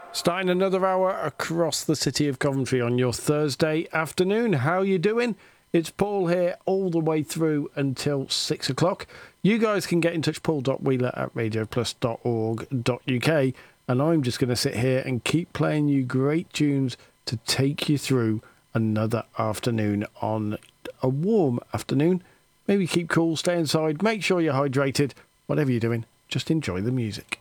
Starting another hour across the city of Coventry on your Thursday afternoon. How you doing? It's Paul here all the way through until 6 o'clock. You guys can get in touch, paul.wheeler@radioplus.org.uk, and I'm just going to sit here and keep playing you great tunes to take you through another afternoon on a warm afternoon. Maybe keep cool, stay inside, make sure you're hydrated. Whatever you're doing, just enjoy the music.